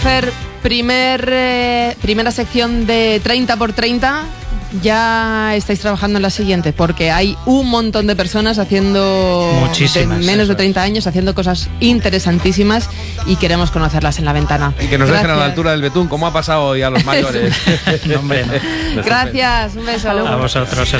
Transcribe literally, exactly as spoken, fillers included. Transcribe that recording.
Fer, primer, eh, primera sección de treinta por treinta. Ya estáis trabajando en la siguiente, porque hay un montón de personas haciendo Muchísimas, de menos eso de treinta años haciendo cosas interesantísimas y queremos conocerlas en La Ventana. Y que nos Gracias. dejen a la altura del betún, como ha pasado hoy a los mayores. No, hombre, no. Gracias, un beso. A vosotros.